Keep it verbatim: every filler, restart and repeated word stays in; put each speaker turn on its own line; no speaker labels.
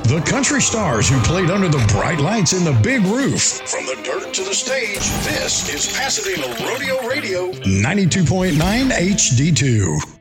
The country stars who played under the bright lights and the big roof. From the dirt to the stage, this is Pasadena Rodeo Radio, ninety-two point nine H D two.